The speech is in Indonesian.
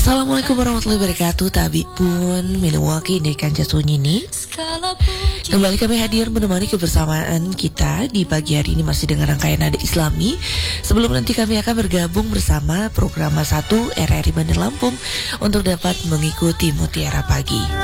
Assalamualaikum warahmatullahi wabarakatuh. Tabi pun Milwaukee dari Kanja Sunyi ini. Kembali kami hadir menemani kebersamaan kita di pagi hari ini masih dengan rangkaian nada Islami. Sebelum nanti kami akan bergabung bersama program 1 RRI Bandar Lampung untuk dapat mengikuti Mutiara Pagi.